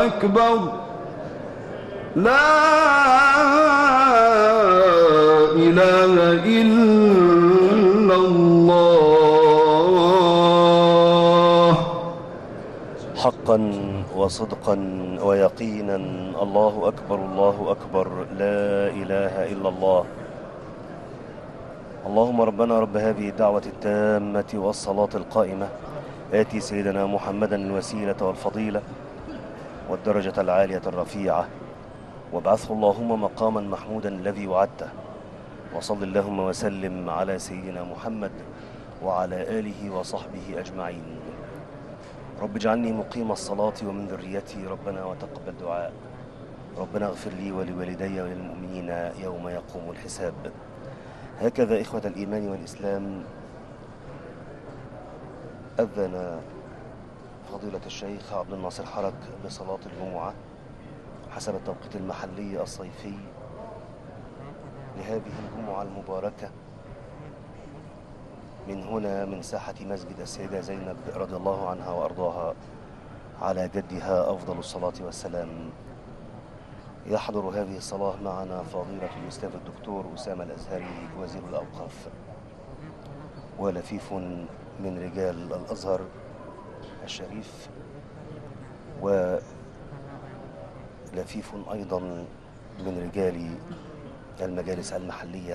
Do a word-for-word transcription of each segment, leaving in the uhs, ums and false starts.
أكبر لا إله إلا الله. حقا وصدقا ويقينا، الله أكبر الله أكبر، لا إله إلا الله. اللهم ربنا رب هذه الدعوة التامة والصلاة القائمة، آتي سيدنا محمدا الوسيلة والفضيلة والدرجة العالية الرفيعة، وابعثه اللهم مقاما محمودا الذي وعدته، وصل اللهم وسلم على سيدنا محمد وعلى آله وصحبه أجمعين. رب اجعلني مقيم الصلاة ومن ذريتي، ربنا وتقبل دعاء. ربنا اغفر لي ولوالدي وللمؤمنين يوم يقوم الحساب. هكذا إخوة الإيمان والإسلام أذن فضيلة الشيخ عبد الناصر حرج بصلاة الجمعة حسب التوقيت المحلي الصيفي لهذه الجمعة المباركة من هنا من ساحة مسجد السيدة زينب رضي الله عنها وأرضاها على جدها أفضل الصلاة والسلام. يحضر هذه الصلاة معنا فضيلة الأستاذ الدكتور أسامة الأزهري وزير الأوقاف، ولفيف من رجال الأزهر الشريف، ولفيف أيضا من رجال المجالس المحلية.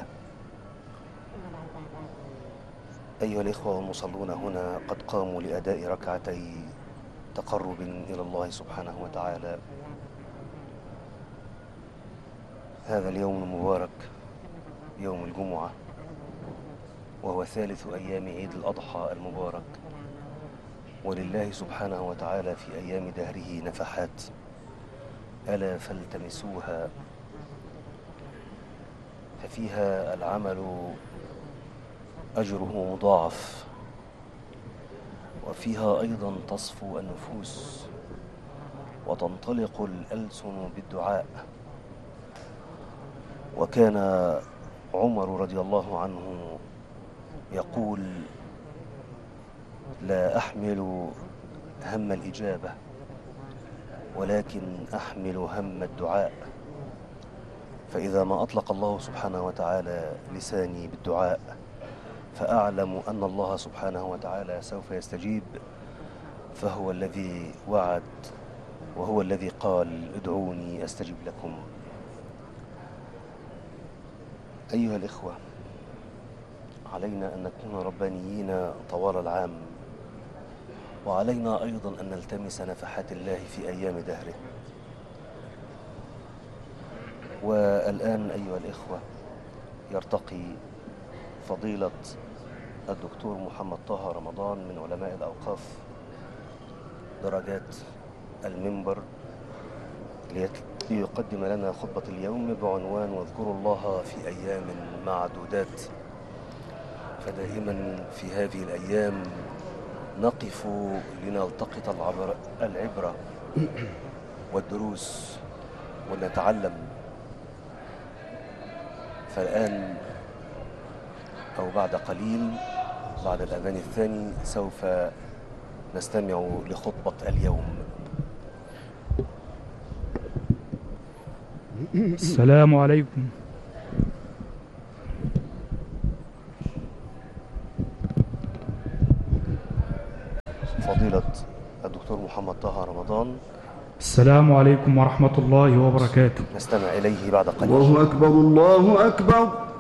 أيها الإخوة والمصلون هنا قد قاموا لأداء ركعتي تقرب إلى الله سبحانه وتعالى هذا اليوم المبارك، يوم الجمعة، وهو ثالث أيام عيد الأضحى المبارك. ولله سبحانه وتعالى في أيام دهره نفحات، ألا فالتمسوها، ففيها العمل أجره مضاعف، وفيها أيضا تصفو النفوس وتنطلق الألسن بالدعاء. وكان عمر رضي الله عنه يقول: لا أحمل هم الإجابة ولكن أحمل هم الدعاء، فإذا ما أطلق الله سبحانه وتعالى لساني بالدعاء فأعلم أن الله سبحانه وتعالى سوف يستجيب، فهو الذي وعد وهو الذي قال: ادعوني أستجب لكم. أيها الإخوة، علينا أن نكون ربانيين طوال العام، وعلينا أيضا أن نلتمس نفحات الله في أيام دهره. والآن أيها الإخوة يرتقي فضيلة الدكتور محمد طه رمضان من علماء الأوقاف درجات المنبر ليقدم لنا خطبة اليوم بعنوان: واذكروا الله في أيام معدودات. فدائما في هذه الأيام نقف لنلتقط العبرة والدروس ونتعلم. فالآن أو بعد قليل بعد الأذان الثاني سوف نستمع لخطبة اليوم. السلام عليكم. فضيلة الدكتور محمد طه رمضان. السلام عليكم ورحمة الله وبركاته. نستمع إليه بعد قليل. الله أكبر الله أكبر